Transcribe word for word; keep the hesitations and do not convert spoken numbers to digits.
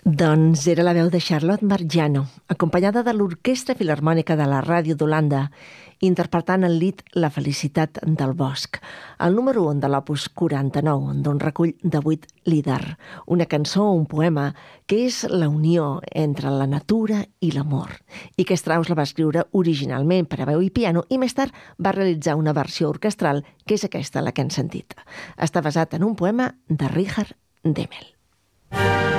Doncs era la veu de Charlotte Margiano, acompanyada de l'Orquestra Filharmònica de la Ràdio d'Holanda, interpretant el lied La felicitat del bosc, el número un de l'opus quaranta-nou, d'un recull de vuit líder, una cançó o un poema que és la unió entre la natura i l'amor, i que Strauss la va escriure originalment per a veu i piano i més tard va realitzar una versió orquestral, que és aquesta la que hem sentit. Està basat en un poema de Richard Demel.